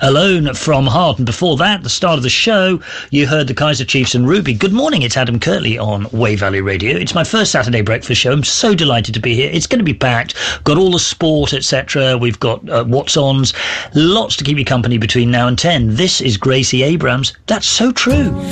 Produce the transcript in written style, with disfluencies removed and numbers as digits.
Alone from Heart. And before that, the start of the show, you heard the Kaiser Chiefs and Ruby. Good morning, it's Adam Kirtley on Way Valley Radio. It's my first Saturday breakfast show. I'm so delighted to be here. It's going to be packed. Got all the sport, etc. We've got What's Ons. Lots to keep you company between now and 10. This is Gracie Abrams. That's so true.